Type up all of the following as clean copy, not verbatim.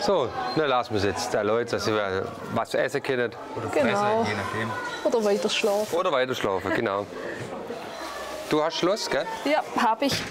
So, dann lassen wir es jetzt den Leuten, dass sie was essen können. Oder fressen, je nachdem. Oder weiter schlafen. Oder weiter schlafen, genau. Du hast Schluss, gell? Ja, hab ich.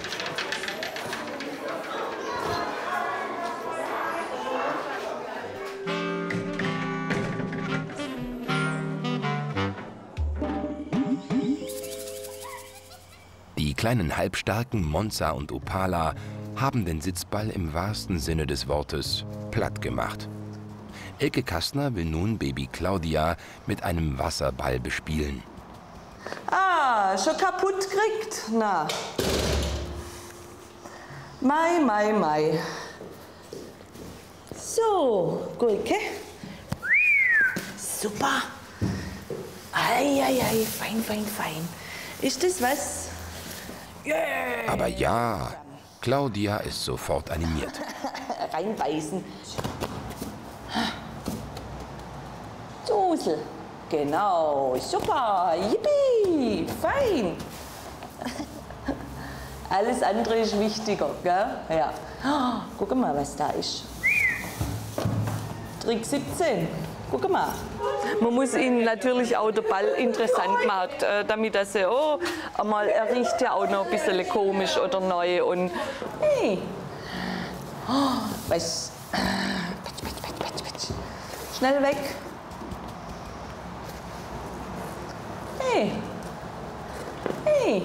Die kleinen Halbstarken Monza und Opala haben den Sitzball im wahrsten Sinne des Wortes platt gemacht. Elke Kastner will nun Baby Claudia mit einem Wasserball bespielen. Ah, schon kaputt kriegt? Na. Mai. So, Gurke. Super. Ei, fein. Ist das was? Yeah. Aber ja, Claudia ist sofort animiert. Reinbeißen. Dusel. Genau, super, yippie, fein. Alles andere ist wichtiger, gell? Ja. Oh, guck mal, was da ist. Trick 17. Guck mal. Man muss ihnen natürlich auch den Ball interessant machen, damit er so, oh, einmal, er riecht ja auch noch ein bisschen komisch oder neu. Und Hey. Oh, was? Pitch. Schnell weg. Hey.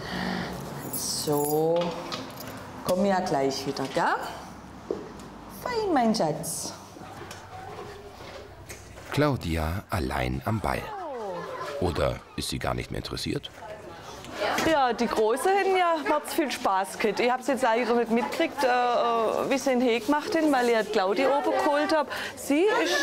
So. Komm ja gleich wieder, gell? Fein, mein Schatz. Claudia allein am Ball. Oder ist sie gar nicht mehr interessiert? ja, die Großen haben ja ganz viel Spaß gehabt. Ich habe es jetzt leider nicht mitgekriegt, wie sie ihn gemacht haben, weil ich Claudia oben geholt habe. Sie ist...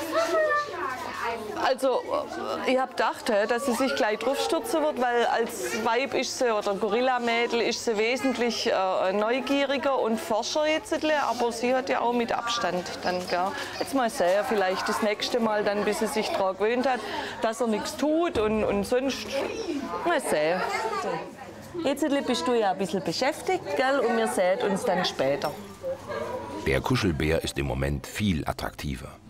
Also, ich habe gedacht, dass sie sich gleich draufstürzen wird, weil als Weib ist sie, oder Gorilla-Mädel, ist sie wesentlich neugieriger und forscher jetzt. Aber sie hat ja auch mit Abstand dann, gell. Jetzt mal sehen, vielleicht das nächste Mal, dann, bis sie sich daran gewöhnt hat, dass er nichts tut und sonst, mal sehen. Jetzt bist du ja ein bisschen beschäftigt, gell, und wir sehen uns dann später. Der Kuschelbär ist im Moment viel attraktiver.